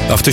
a w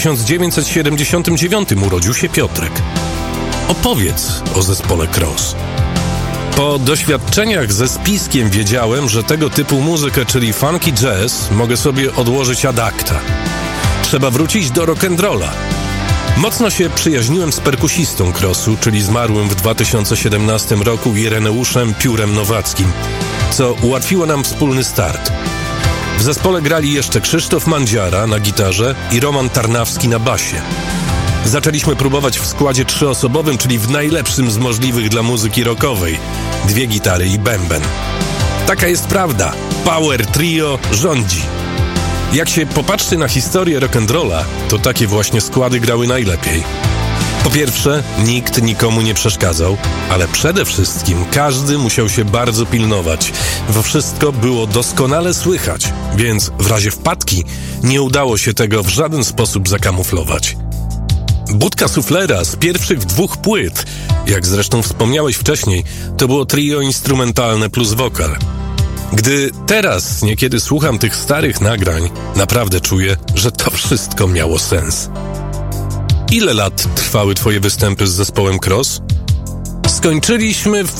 1979 urodził się Piotrek. Opowiedz o zespole Cross. Po doświadczeniach ze spiskiem wiedziałem, że tego typu muzykę, czyli funky jazz, mogę sobie odłożyć ad acta. Trzeba wrócić do rock'n'rolla. Mocno się przyjaźniłem z perkusistą Crossu, czyli zmarłym w 2017 roku Ireneuszem Piórem Nowackim, co ułatwiło nam wspólny start. W zespole grali jeszcze Krzysztof Mandziara na gitarze i Roman Tarnawski na basie. Zaczęliśmy próbować w składzie trzyosobowym, czyli w najlepszym z możliwych dla muzyki rockowej. 2 gitary i bęben. Taka jest prawda. Power Trio rządzi. Jak się popatrzy na historię rock'n'rolla, to takie właśnie składy grały najlepiej. Po pierwsze, nikt nikomu nie przeszkadzał, ale przede wszystkim każdy musiał się bardzo pilnować, bo wszystko było doskonale słychać, więc w razie wpadki nie udało się tego w żaden sposób zakamuflować. Budka Suflera z pierwszych 2 płyt, jak zresztą wspomniałeś wcześniej, to było trio instrumentalne plus wokal. Gdy teraz niekiedy słucham tych starych nagrań, naprawdę czuję, że to wszystko miało sens. Ile lat trwały twoje występy z zespołem Cross? Skończyliśmy w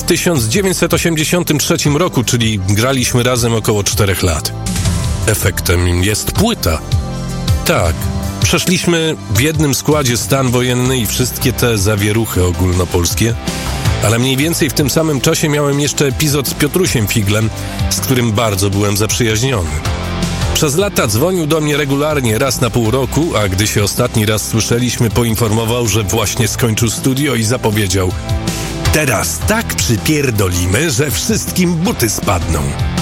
1983 roku, czyli graliśmy razem około 4 lat. Efektem jest płyta. Tak, przeszliśmy w jednym składzie stan wojenny i wszystkie te zawieruchy ogólnopolskie, ale mniej więcej w tym samym czasie miałem jeszcze epizod z Piotrusiem Figlem, z którym bardzo byłem zaprzyjaźniony. Przez lata dzwonił do mnie regularnie raz na pół roku, a gdy się ostatni raz słyszeliśmy, poinformował, że właśnie skończył studio i zapowiedział: teraz tak przypierdolimy, że wszystkim buty spadną.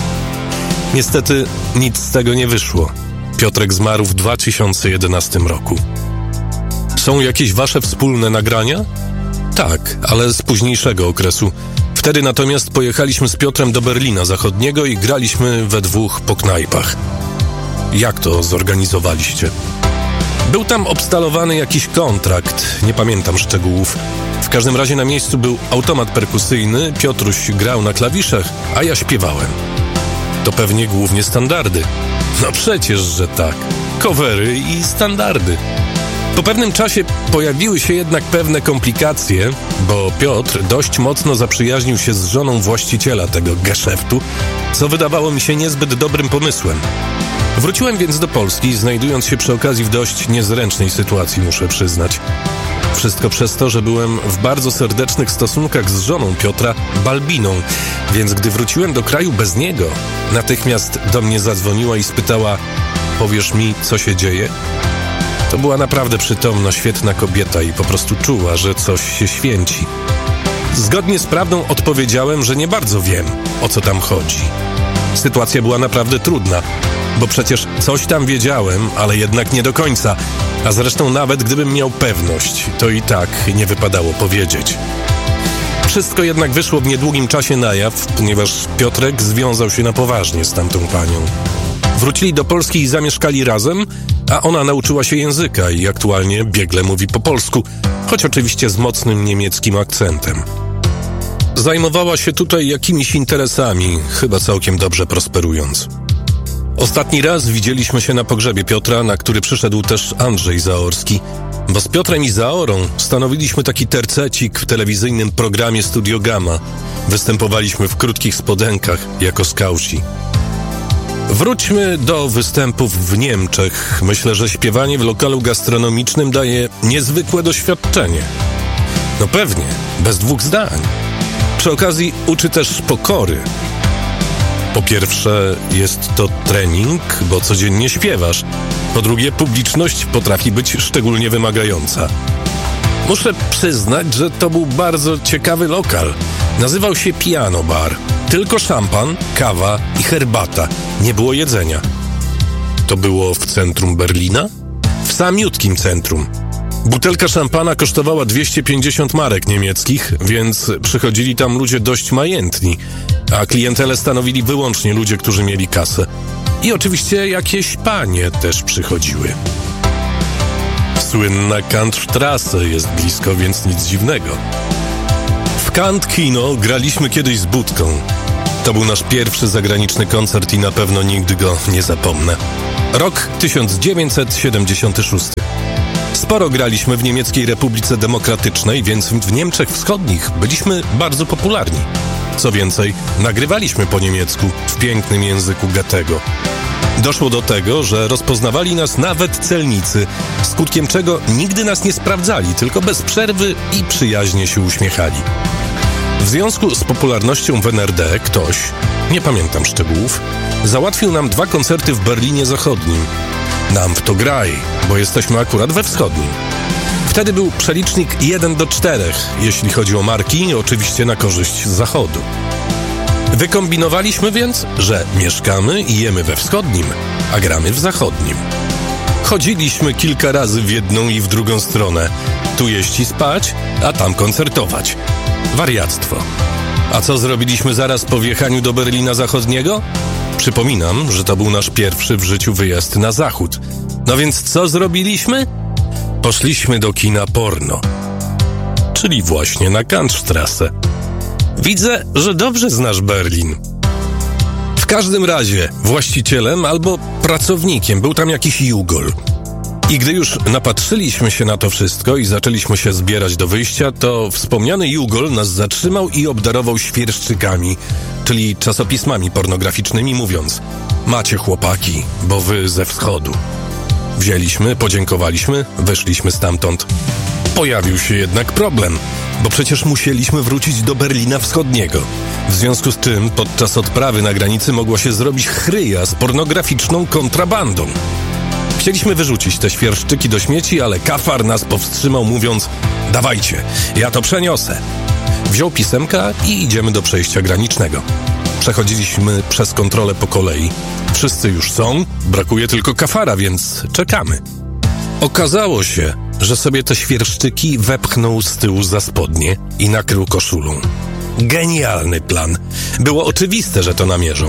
Niestety nic z tego nie wyszło. Piotrek zmarł w 2011 roku. Są jakieś wasze wspólne nagrania? Tak, ale z późniejszego okresu. Wtedy natomiast pojechaliśmy z Piotrem do Berlina Zachodniego i graliśmy we 2 po knajpach. Jak to zorganizowaliście? Był tam obstalowany jakiś kontrakt, nie pamiętam szczegółów. W każdym razie na miejscu był automat perkusyjny, Piotruś grał na klawiszach, a ja śpiewałem. To pewnie głównie standardy. No przecież, że tak. Covery i standardy. Po pewnym czasie pojawiły się jednak pewne komplikacje, bo Piotr dość mocno zaprzyjaźnił się z żoną właściciela tego geszeftu, co wydawało mi się niezbyt dobrym pomysłem. Wróciłem więc do Polski, znajdując się przy okazji w dość niezręcznej sytuacji, muszę przyznać. Wszystko przez to, że byłem w bardzo serdecznych stosunkach z żoną Piotra, Balbiną, więc gdy wróciłem do kraju bez niego, natychmiast do mnie zadzwoniła i spytała: powiesz mi, co się dzieje? To była naprawdę przytomna, świetna kobieta i po prostu czuła, że coś się święci. Zgodnie z prawdą odpowiedziałem, że nie bardzo wiem, o co tam chodzi. Sytuacja była naprawdę trudna, bo przecież coś tam wiedziałem, ale jednak nie do końca, a zresztą nawet gdybym miał pewność, to i tak nie wypadało powiedzieć. Wszystko jednak wyszło w niedługim czasie na jaw, ponieważ Piotrek związał się na poważnie z tamtą panią. Wrócili do Polski i zamieszkali razem, a ona nauczyła się języka i aktualnie biegle mówi po polsku, choć oczywiście z mocnym niemieckim akcentem. Zajmowała się tutaj jakimiś interesami, chyba całkiem dobrze prosperując. Ostatni raz widzieliśmy się na pogrzebie Piotra, na który przyszedł też Andrzej Zaorski, bo z Piotrem i Zaorą stanowiliśmy taki tercecik w telewizyjnym programie Studio Gamma. Występowaliśmy w krótkich spodenkach jako skauci. Wróćmy do występów w Niemczech. Myślę, że śpiewanie w lokalu gastronomicznym daje niezwykłe doświadczenie. No pewnie, bez 2 zdań. Przy okazji uczy też pokory. Po pierwsze, jest to trening, bo codziennie śpiewasz. Po drugie, publiczność potrafi być szczególnie wymagająca. Muszę przyznać, że to był bardzo ciekawy lokal. Nazywał się Piano Bar. Tylko szampan, kawa i herbata. Nie było jedzenia. To było w centrum Berlina? W samiutkim centrum. Butelka szampana kosztowała 250 marek niemieckich, więc przychodzili tam ludzie dość majętni, a klientelę stanowili wyłącznie ludzie, którzy mieli kasę. I oczywiście jakieś panie też przychodziły. Słynna Kantstrasse jest blisko, więc nic dziwnego. W Kant Kino graliśmy kiedyś z Budką. To był nasz pierwszy zagraniczny koncert i na pewno nigdy go nie zapomnę. Rok 1976. Sporo graliśmy w Niemieckiej Republice Demokratycznej, więc w Niemczech Wschodnich byliśmy bardzo popularni. Co więcej, nagrywaliśmy po niemiecku w pięknym języku Goethego. Doszło do tego, że rozpoznawali nas nawet celnicy, skutkiem czego nigdy nas nie sprawdzali, tylko bez przerwy i przyjaźnie się uśmiechali. W związku z popularnością w NRD ktoś, nie pamiętam szczegółów, załatwił nam 2 koncerty w Berlinie Zachodnim. Nam w to graj, bo jesteśmy akurat we wschodnim. Wtedy był przelicznik 1:4, jeśli chodzi o marki, oczywiście na korzyść Zachodu. Wykombinowaliśmy więc, że mieszkamy i jemy we wschodnim, a gramy w zachodnim. Chodziliśmy kilka razy w jedną i w drugą stronę. Tu jeść i spać, a tam koncertować. Wariactwo. A co zrobiliśmy zaraz po wjechaniu do Berlina Zachodniego? Przypominam, że to był nasz pierwszy w życiu wyjazd na zachód. No więc co zrobiliśmy? Poszliśmy do kina porno. Czyli właśnie na Kantstrasse. Widzę, że dobrze znasz Berlin. W każdym razie właścicielem albo pracownikiem był tam jakiś Jugol. I gdy już napatrzyliśmy się na to wszystko i zaczęliśmy się zbierać do wyjścia, to wspomniany Jugol nas zatrzymał i obdarował świerszczykami, czyli czasopismami pornograficznymi, mówiąc: macie chłopaki, bo wy ze wschodu. Wzięliśmy, podziękowaliśmy, wyszliśmy stamtąd. Pojawił się jednak problem, bo przecież musieliśmy wrócić do Berlina Wschodniego. W związku z czym podczas odprawy na granicy mogła się zrobić chryja z pornograficzną kontrabandą. Chcieliśmy wyrzucić te świerszczyki do śmieci, ale kafar nas powstrzymał, mówiąc: dawajcie, ja to przeniosę. Wziął pisemka i idziemy do przejścia granicznego. Przechodziliśmy przez kontrolę po kolei. Wszyscy już są, brakuje tylko kafara, więc czekamy. Okazało się, że sobie te świerszczyki wepchnął z tyłu za spodnie i nakrył koszulą. Genialny plan. Było oczywiste, że to namierzą.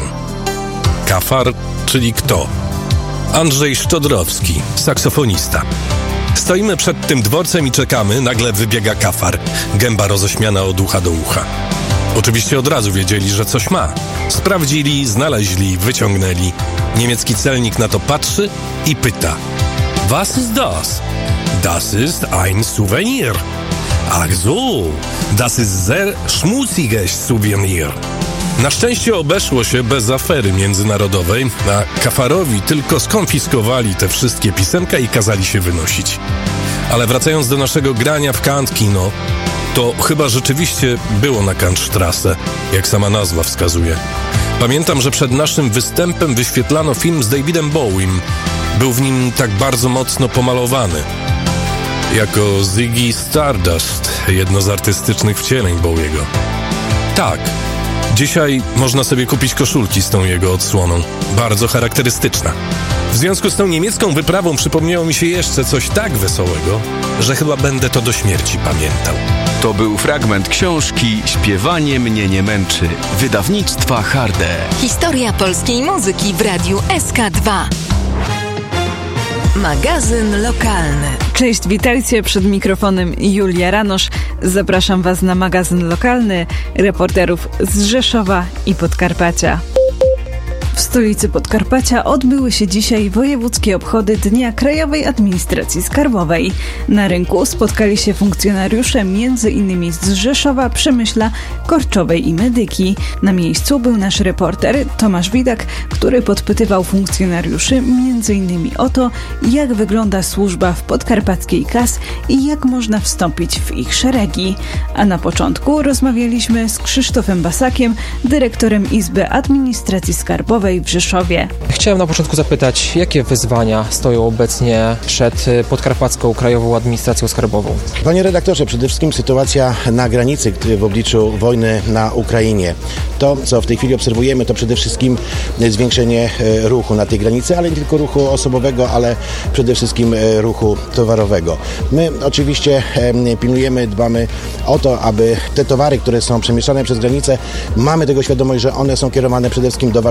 Kafar, czyli kto? Andrzej Szczodrowski, saksofonista. Stoimy przed tym dworcem i czekamy, nagle wybiega kafar, gęba roześmiana od ucha do ucha. Oczywiście od razu wiedzieli, że coś ma. Sprawdzili, znaleźli, wyciągnęli. Niemiecki celnik na to patrzy i pyta: Was ist das? Das ist ein Souvenir. Ach so, das ist sehr schmutziges Souvenir. Na szczęście obeszło się bez afery międzynarodowej, a kafarowi tylko skonfiskowali te wszystkie pisemka i kazali się wynosić. Ale wracając do naszego grania w Kant-Kino, to chyba rzeczywiście było na Kantstrasse, jak sama nazwa wskazuje. Pamiętam, że przed naszym występem wyświetlano film z Davidem Bowiem. Był w nim tak bardzo mocno pomalowany. Jako Ziggy Stardust, jedno z artystycznych wcieleń Bowiego. Tak, dzisiaj można sobie kupić koszulki z tą jego odsłoną. Bardzo charakterystyczna. W związku z tą niemiecką wyprawą przypomniało mi się jeszcze coś tak wesołego, że chyba będę to do śmierci pamiętał. To był fragment książki Śpiewanie mnie nie męczy, wydawnictwa Harde. Historia polskiej muzyki w radiu SK2. Magazyn lokalny. Cześć, witajcie, przed mikrofonem Julia Ranosz. Zapraszam Was na magazyn lokalny reporterów z Rzeszowa i Podkarpacia. W stolicy Podkarpacia odbyły się dzisiaj wojewódzkie obchody Dnia Krajowej Administracji Skarbowej. Na rynku spotkali się funkcjonariusze m.in. z Rzeszowa, Przemyśla, Korczowej i Medyki. Na miejscu był nasz reporter Tomasz Widak, który podpytywał funkcjonariuszy m.in. o to, jak wygląda służba w podkarpackiej KAS i jak można wstąpić w ich szeregi. A na początku rozmawialiśmy z Krzysztofem Basakiem, dyrektorem Izby Administracji Skarbowej w Rzeszowie. Chciałem na początku zapytać, jakie wyzwania stoją obecnie przed Podkarpacką Krajową Administracją Skarbową? Panie redaktorze, przede wszystkim sytuacja na granicy w obliczu wojny na Ukrainie. To, co w tej chwili obserwujemy, to przede wszystkim zwiększenie ruchu na tej granicy, ale nie tylko ruchu osobowego, ale przede wszystkim ruchu towarowego. My oczywiście pilnujemy, dbamy o to, aby te towary, które są przemieszczane przez granicę, mamy tego świadomość, że one są kierowane przede wszystkim do walczącej Ukrainy,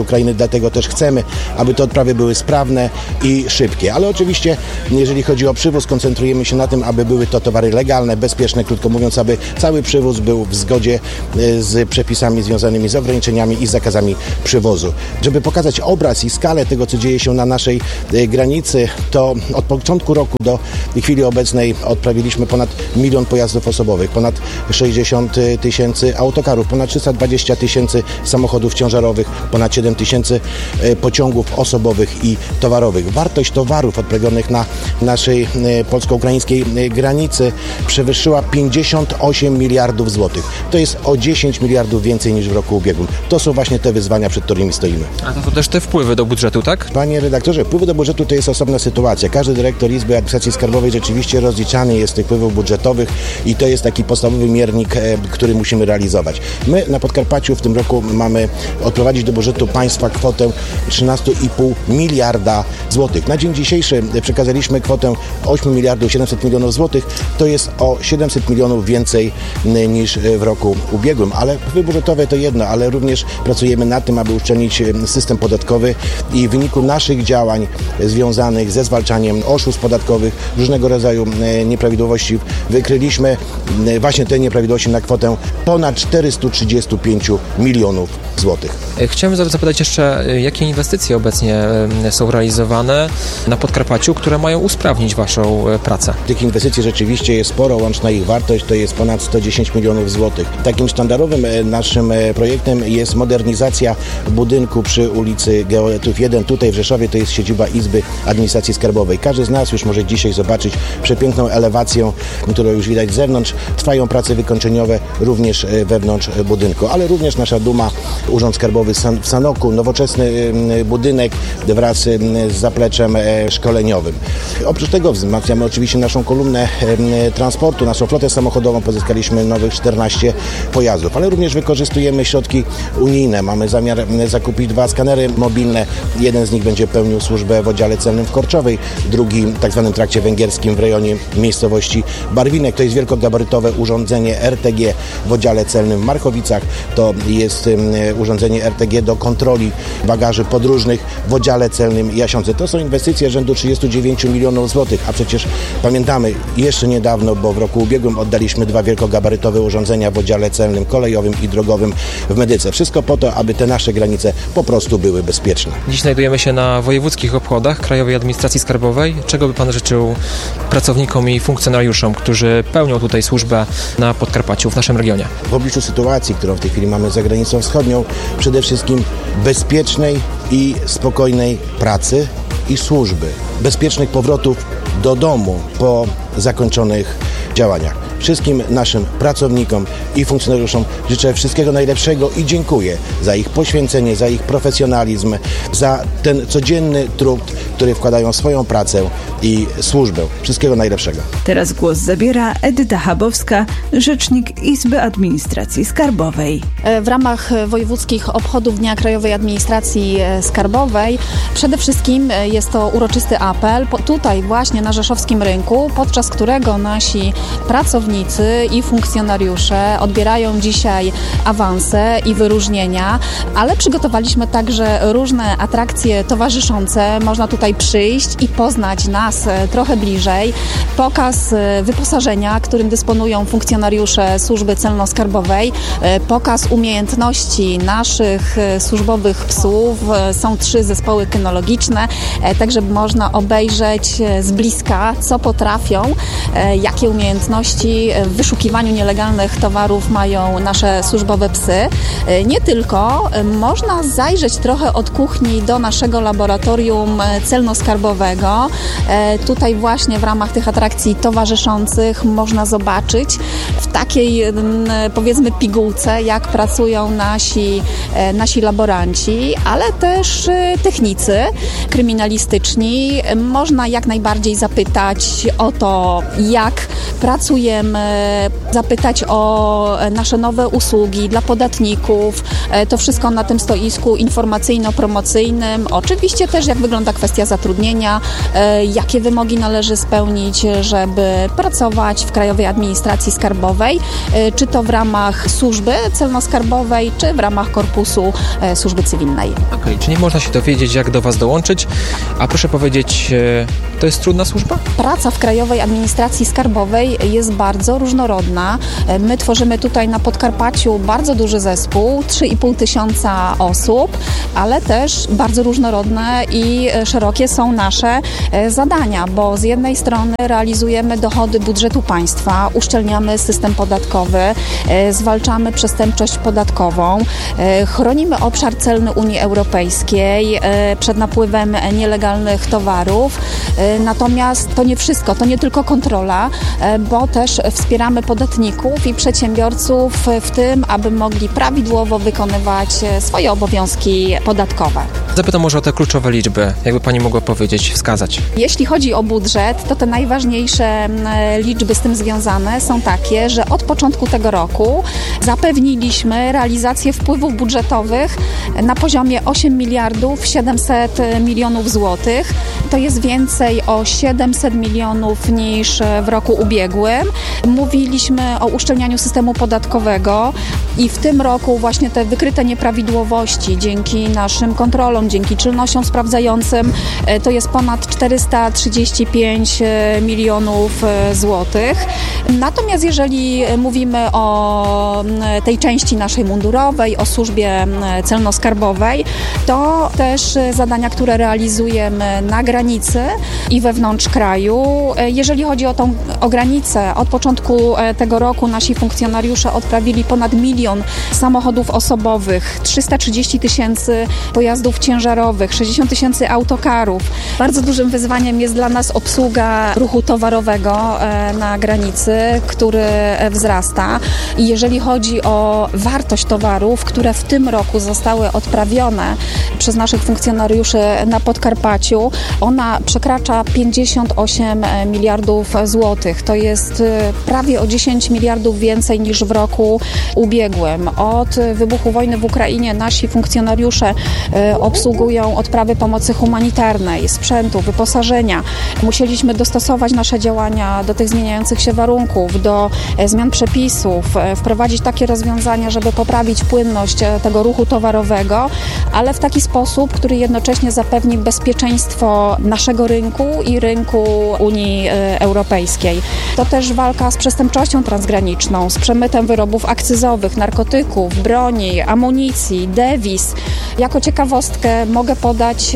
Ukrainy, dlatego też chcemy, aby te odprawy były sprawne i szybkie. Ale oczywiście, jeżeli chodzi o przywóz, koncentrujemy się na tym, aby były to towary legalne, bezpieczne, krótko mówiąc, aby cały przywóz był w zgodzie z przepisami związanymi z ograniczeniami i zakazami przywozu. Żeby pokazać obraz i skalę tego, co dzieje się na naszej granicy, to od początku roku do chwili obecnej odprawiliśmy ponad 1 milion pojazdów osobowych, ponad 60 tysięcy autokarów, ponad 320 tysięcy samochodów ciężarowych, ponad 7 tysięcy pociągów osobowych i towarowych. Wartość towarów odprawionych na naszej polsko-ukraińskiej granicy przewyższyła 58 miliardów złotych. To jest o 10 miliardów więcej niż w roku ubiegłym. To są właśnie te wyzwania, przed którymi stoimy. A to są też te wpływy do budżetu, tak? Panie redaktorze, wpływy do budżetu to jest osobna sytuacja. Każdy dyrektor Izby Administracji Skarbowej rzeczywiście rozliczany jest z tych wpływów budżetowych i to jest taki podstawowy miernik, który musimy realizować. My na Podkarpaciu w tym roku mamy odprowadzić do budżetu państwa kwotę 13,5 miliarda złotych. Na dzień dzisiejszy przekazaliśmy kwotę 8 miliardów 700 milionów złotych. To jest o 700 milionów więcej niż w roku ubiegłym, ale wpływy budżetowe to jedno, ale również pracujemy nad tym, aby uszczelnić system podatkowy i w wyniku naszych działań związanych ze zwalczaniem oszustw podatkowych, różnego rodzaju nieprawidłowości, wykryliśmy właśnie te nieprawidłowości na kwotę ponad 435 milionów złotych. Chciałem zapytać jeszcze, jakie inwestycje obecnie są realizowane na Podkarpaciu, które mają usprawnić Waszą pracę? Tych inwestycji rzeczywiście jest sporo, łączna ich wartość to jest ponad 110 milionów złotych. Takim sztandarowym naszym projektem jest modernizacja budynku przy ulicy Geoletów 1. Tutaj w Rzeszowie to jest siedziba Izby Administracji Skarbowej. Każdy z nas już może dzisiaj zobaczyć przepiękną elewację, którą już widać z zewnątrz. Trwają prace wykończeniowe również wewnątrz budynku, ale również nasza duma, Urząd Skarbowy w Sanoku, nowoczesny budynek wraz z zapleczem szkoleniowym. Oprócz tego wzmacniamy oczywiście naszą kolumnę transportu, naszą flotę samochodową, pozyskaliśmy nowych 14 pojazdów, ale również wykorzystujemy środki unijne. Mamy zamiar zakupić 2 skanery mobilne. Jeden z nich będzie pełnił służbę w oddziale celnym w Korczowej, drugi w tak zwanym trakcie węgierskim w rejonie miejscowości Barwinek. To jest wielkogabarytowe urządzenie RTG w oddziale celnym w Marchowicach. To jest urządzenie RTG do kontroli bagaży podróżnych w oddziale celnym Jasiące. To są inwestycje rzędu 39 milionów złotych, a przecież pamiętamy jeszcze niedawno, bo w roku ubiegłym oddaliśmy 2 wielkogabarytowe urządzenia w oddziale celnym, kolejowym i drogowym w Medyce. Wszystko po to, aby te nasze granice po prostu były bezpieczne. Dziś znajdujemy się na wojewódzkich obchodach Krajowej Administracji Skarbowej. Czego by Pan życzył pracownikom i funkcjonariuszom, którzy pełnią tutaj służbę na Podkarpaciu, w naszym regionie? W obliczu sytuacji, którą w tej chwili mamy za granicą wschodnią, przede wszystkim bezpiecznej i spokojnej pracy i służby. Bezpiecznych powrotów do domu po zakończonych działaniach. Wszystkim naszym pracownikom i funkcjonariuszom życzę wszystkiego najlepszego i dziękuję za ich poświęcenie, za ich profesjonalizm, za ten codzienny trud, który wkładają w swoją pracę i służbę. Wszystkiego najlepszego. Teraz głos zabiera Edyta Chabowska, rzecznik Izby Administracji Skarbowej. W ramach wojewódzkich obchodów Dnia Krajowej Administracji Skarbowej przede wszystkim jest to uroczysty apel tutaj właśnie na Rzeszowskim Rynku, podczas którego nasi pracownicy i funkcjonariusze odbierają dzisiaj awanse i wyróżnienia, ale przygotowaliśmy także różne atrakcje towarzyszące. Można tutaj przyjść i poznać nas trochę bliżej. Pokaz wyposażenia, którym dysponują funkcjonariusze Służby Celno-Skarbowej. Pokaz umiejętności naszych służbowych psów. Są 3 zespoły kynologiczne, tak żeby można obejrzeć z bliska, co potrafią, jakie umiejętności w wyszukiwaniu nielegalnych towarów mają nasze służbowe psy. Nie tylko, można zajrzeć trochę od kuchni do naszego laboratorium celno-skarbowego. Tutaj właśnie w ramach tych atrakcji towarzyszących można zobaczyć w takiej, powiedzmy, pigułce, jak pracują nasi laboranci, ale też technicy kryminalistyczni. Można jak najbardziej zapytać o to, jak pracujemy, zapytać o nasze nowe usługi dla podatników. To wszystko na tym stoisku informacyjno-promocyjnym. Oczywiście też jak wygląda kwestia zatrudnienia, jakie wymogi należy spełnić, żeby pracować w Krajowej Administracji Skarbowej, czy to w ramach służby celno-skarbowej, czy w ramach korpusu służby cywilnej. Okej, czy nie można się dowiedzieć, jak do Was dołączyć? A proszę powiedzieć, to jest trudna służba? Praca w Krajowej Administracji Skarbowej jest bardzo różnorodna. My tworzymy tutaj na Podkarpaciu bardzo duży zespół, 3,5 tysiąca osób, ale też bardzo różnorodne i szerokie są nasze zadania, bo z jednej strony realizujemy dochody budżetu państwa, uszczelniamy system podatkowy, zwalczamy przestępczość podatkową, chronimy obszar celny Unii Europejskiej przed napływem nielegalnych towarów. Natomiast to nie wszystko, to nie tylko kontrola, bo też wspieramy podatników i przedsiębiorców w tym, aby mogli prawidłowo wykonywać swoje obowiązki podatkowe. Zapytam może o te kluczowe liczby, jakby Pani mogła powiedzieć, wskazać. Jeśli chodzi o budżet, to te najważniejsze liczby z tym związane są takie, że od początku tego roku zapewniliśmy realizację wpływów budżetowych na poziomie 8 miliardów 700 milionów złotych. To jest więcej o 700 milionów niż w roku ubiegłym. Mówiliśmy o uszczelnianiu systemu podatkowego i w tym roku właśnie te wykryte nieprawidłowości dzięki naszym kontrolom, dzięki czynnościom sprawdzającym to jest ponad 435 milionów złotych. Natomiast jeżeli mówimy o tej części naszej mundurowej, o służbie celno-skarbowej, to też zadania, które realizujemy na granicy i wewnątrz kraju. Jeżeli chodzi o granicę, od początku tego roku nasi funkcjonariusze odprawili ponad 1 milion samochodów osobowych, 330 tysięcy pojazdów ciężarowych, 60 tysięcy autokarów. Bardzo dużym wyzwaniem jest dla nas obsługa ruchu towarowego na granicy, który wzrasta. I jeżeli chodzi o wartość towarów, które w tym roku zostały odprawione przez naszych funkcjonariuszy na Podkarpaciu, ona przekracza 58 miliardów złotych. To jest prawie o 10 miliardów więcej niż w roku ubiegłym. Od wybuchu wojny w Ukrainie nasi funkcjonariusze obsługują odprawy pomocy humanitarnej, sprzętu, wyposażenia. Musieliśmy dostosować nasze działania do tych zmieniających się warunków, do zmian przepisów, wprowadzić takie rozwiązania, żeby poprawić płynność tego ruchu towarowego, ale w taki sposób, który jednocześnie zapewni bezpieczeństwo naszego rynku i rynku Unii Europejskiej. To też walka z przestępczością transgraniczną, z przemytem wyrobów akcyzowych, narkotyków, broni, amunicji, dewiz. Jako ciekawostkę mogę podać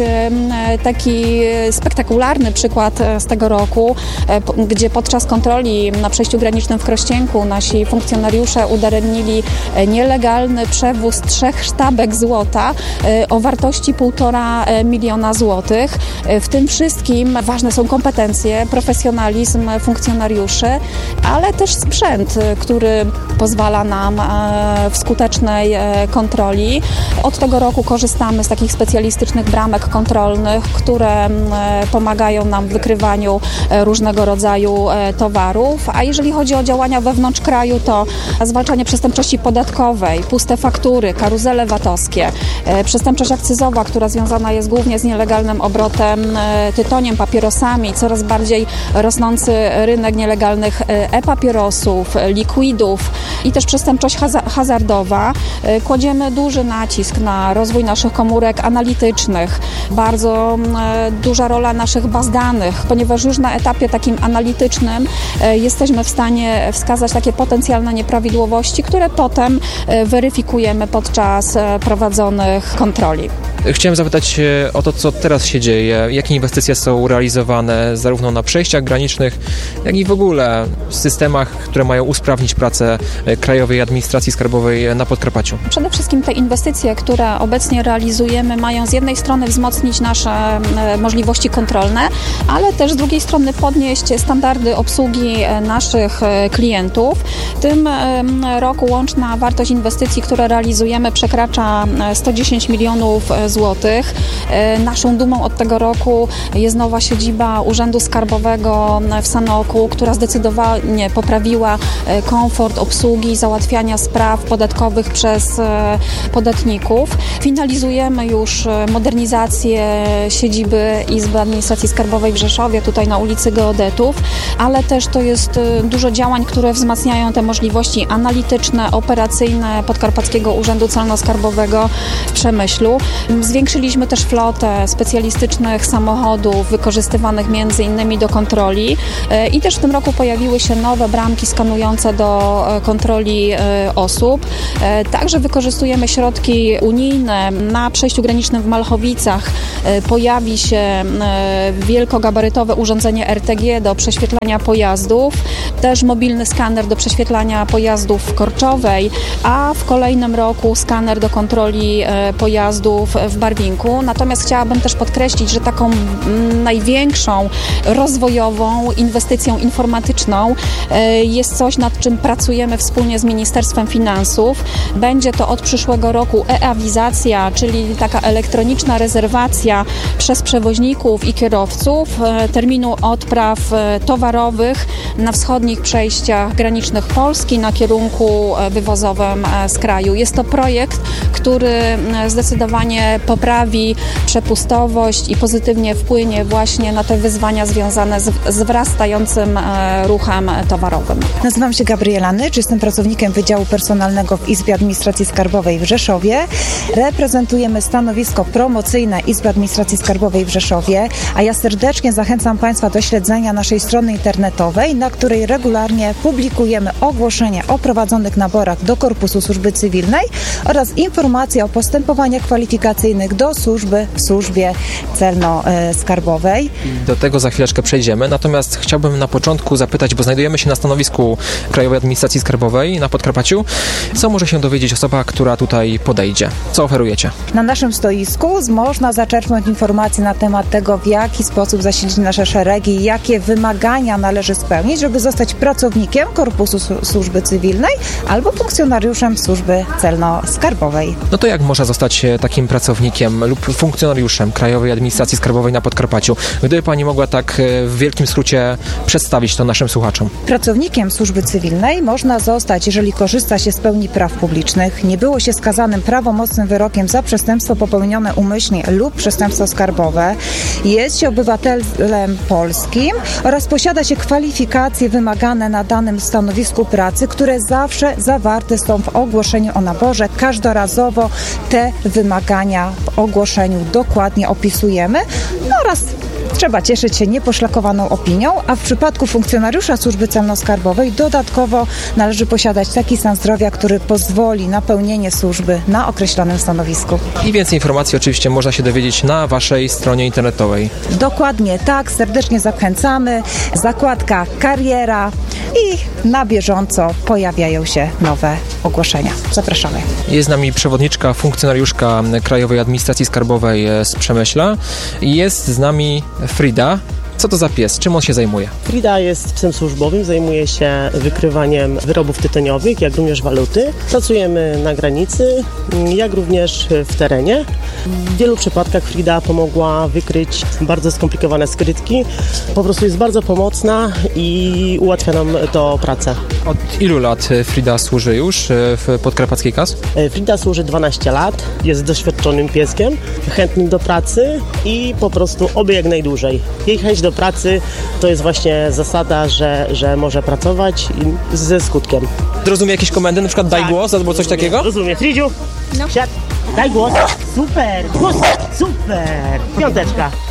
taki spektakularny przykład z tego roku, gdzie podczas kontroli na przejściu granicznym w Krościenku nasi funkcjonariusze udaremnili nielegalny przewóz 3 sztabek złota o wartości 1,5 miliona złotych. W tym wszystkim ważne są kompetencje, profesjonalizm funkcjonariuszy, ale też sprzęt, który pozwala nam w skutecznej kontroli. Od tego roku korzystamy z takich specjalistycznych bramek kontrolnych, które pomagają nam w wykrywaniu różnego rodzaju towarów. A jeżeli chodzi o działania wewnątrz kraju, to zwalczanie przestępczości podatkowej, puste faktury, karuzele VAT-owskie, przestępczość akcyzowa, która związana jest głównie z nielegalnym obrotem tytoniem, papierosami, coraz bardziej rosnący rynek nielegalnych e-papierosów, likwidów i też przestępczość hazardowa. Kładziemy duży nacisk na rozwój naszych komórek analitycznych. Bardzo duża rola naszych baz danych, ponieważ już na etapie takim analitycznym jesteśmy w stanie wskazać takie potencjalne nieprawidłowości, które potem weryfikujemy podczas prowadzonych kontroli. Chciałem zapytać o to, co teraz się dzieje, jakie inwestycje są realizowane zarówno na przejściach granicznych, jak i w ogóle w systemach, które mają usprawnić pracę Krajowej Administracji Skarbowej na Podkarpaciu. Przede wszystkim te inwestycje, które obecnie realizujemy, mają z jednej strony wzmocnić nasze możliwości kontrolne, ale też z drugiej strony podnieść standardy obsługi naszych klientów. W tym roku łączna wartość inwestycji, które realizujemy, przekracza 110 milionów zł. Naszą dumą od tego roku jest nowa siedziba Urzędu Skarbowego w Sanoku, która zdecydowanie poprawiła komfort obsługi, załatwiania spraw podatkowych przez podatników. Finalizujemy już modernizację siedziby Izby Administracji Skarbowej w Rzeszowie, tutaj na ulicy Geodetów, ale też to jest dużo działań, które wzmacniają te możliwości analityczne, operacyjne Podkarpackiego Urzędu Celno-Skarbowego w Przemyślu. Zwiększyliśmy też flotę specjalistycznych samochodów wykorzystywanych m.in. do kontroli i też w tym roku pojawiły się nowe bramki skanujące do kontroli osób. Także wykorzystujemy środki unijne. Na przejściu granicznym w Malchowicach pojawi się wielkogabarytowe urządzenie RTG do prześwietlania pojazdów, też mobilny skaner do prześwietlania pojazdów w Korczowej, a w kolejnym roku skaner do kontroli pojazdów w Barwinku. Natomiast chciałabym też podkreślić, że taką największą rozwojową inwestycją informatyczną jest coś, nad czym pracujemy wspólnie z Ministerstwem Finansów. Będzie to od przyszłego roku e-awizacja, czyli taka elektroniczna rezerwacja przez przewoźników i kierowców terminu odpraw towarowych na wschodnich przejściach granicznych Polski na kierunku wywozowym z kraju. Jest to projekt, który zdecydowanie poprawi przepustowość i pozytywnie wpłynie właśnie na te wyzwania związane z wzrastającym ruchem towarowym. Nazywam się Gabriela Nycz, jestem pracownikiem Wydziału Personalnego w Izbie Administracji Skarbowej w Rzeszowie. Reprezentujemy stanowisko promocyjne Izby Administracji Skarbowej w Rzeszowie, a ja serdecznie zachęcam Państwa do śledzenia naszej strony internetowej, na której regularnie publikujemy ogłoszenia o prowadzonych naborach do Korpusu Służby Cywilnej oraz informacje o postępowaniach kwalifikacyjnych do służby w Służbie Celno-Skarbowej. Do tego za chwileczkę przejdziemy, natomiast chciałbym na początku zapytać, bo znajdujemy się na stanowisku Krajowej Administracji Skarbowej na Podkarpaciu. Co może się dowiedzieć osoba, która tutaj podejdzie? Co oferujecie? Na naszym stoisku można zaczerpnąć informacje na temat tego, w jaki sposób zasilić nasze szeregi, jakie wymagania należy spełnić, żeby zostać pracownikiem Korpusu Służby Cywilnej albo funkcjonariuszem Służby Celno-Skarbowej. No to jak można zostać takim pracownikiem lub funkcjonariuszem Krajowej Administracji Skarbowej na Podkarpaciu? Gdyby Pani mogła tak w wielkim skrócie przedstawić to naszym słuchaczom. Pracownikiem Służby Cywilnej można zostać, jeżeli korzysta się z pełni praw publicznych, nie było się skazanym prawomocnym wyrokiem za przestępstwo popełnione umyślnie lub przestępstwo skarbowe, jest się obywatelem polskim oraz posiada się kwalifikacje wymagane na danym stanowisku pracy, które zawsze zawarte są w ogłoszeniu o naborze. Każdorazowo te wymagania w ogłoszeniu dokładnie opisujemy oraz trzeba cieszyć się nieposzlakowaną opinią, a w przypadku funkcjonariusza Służby Celno-Skarbowej dodatkowo należy posiadać taki stan zdrowia, który pozwoli na pełnienie służby na określonym stanowisku. I więcej informacji oczywiście można się dowiedzieć na Waszej stronie internetowej. Dokładnie tak, serdecznie zachęcamy. Zakładka kariera i na bieżąco pojawiają się nowe ogłoszenia. Zapraszamy. Jest z nami przewodniczka, funkcjonariuszka Krajowej Administracji Skarbowej z Przemyśla. Jest z nami Frida. Co to za pies? Czym on się zajmuje? Frida jest psem służbowym, zajmuje się wykrywaniem wyrobów tytoniowych, jak również waluty. Pracujemy na granicy, jak również w terenie. W wielu przypadkach Frida pomogła wykryć bardzo skomplikowane skrytki. Po prostu jest bardzo pomocna i ułatwia nam to pracę. Od ilu lat Frida służy już w podkarpackiej KAS? Frida służy 12 lat, jest doświadczonym pieskiem, chętnym do pracy i po prostu oby jak najdłużej. Jej chęć do pracy to jest właśnie zasada, że może pracować ze skutkiem. Rozumie jakieś komendy, na przykład daj głos albo coś takiego? Rozumiem. Fridziu, siad, daj głos. Super, głos, super. Piąteczka.